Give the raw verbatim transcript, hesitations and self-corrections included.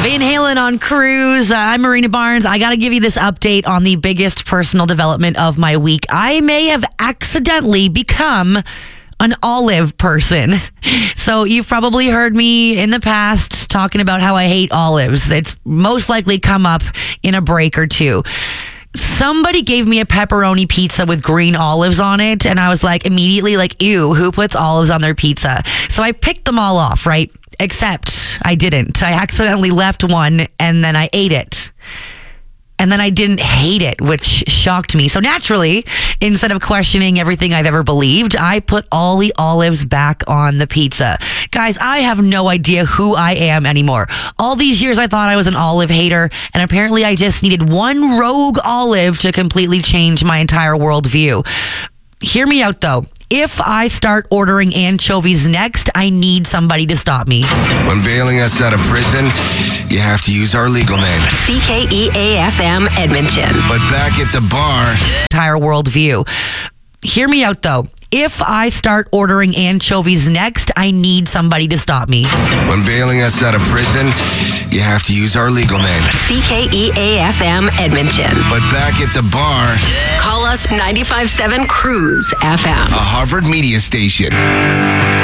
Van Halen on Cruise. Uh, I'm Marina Barnes. I got to give you this update on the biggest personal development of my week. I may have accidentally become an olive person. So you've probably heard me in the past talking about how I hate olives. It's most likely come up in a break or two. Somebody gave me a pepperoni pizza with green olives on it, and I was like, immediately like, ew, who puts olives on their pizza? So I picked them all off, right? Except I didn't. I accidentally left one, and then I ate it. And then I didn't hate it, which shocked me. So naturally, instead of questioning everything I've ever believed, I put all the olives back on the pizza. Guys, I have no idea who I am anymore. All these years I thought I was an olive hater, and apparently I just needed one rogue olive to completely change my entire worldview. Hear me out though. If I start ordering anchovies next, I need somebody to stop me. When bailing us out of prison, you have to use our legal name. C K E A F M Edmonton. But back at the bar... Entire worldview. Hear me out though. If I start ordering anchovies next, I need somebody to stop me. When bailing us out of prison, you have to use our legal name. C K E A F M Edmonton. But back at the bar... Call us ninety-five point seven Cruise F M. A Harvard media station.